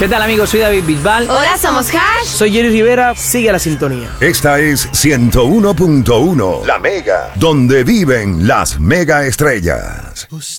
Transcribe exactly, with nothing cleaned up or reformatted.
¿Qué tal, amigos? Soy David Bisbal. Hola, somos Hash. Soy Jerry Rivera. Sigue la sintonía. Esta es ciento uno punto uno, La Mega, donde viven las mega estrellas.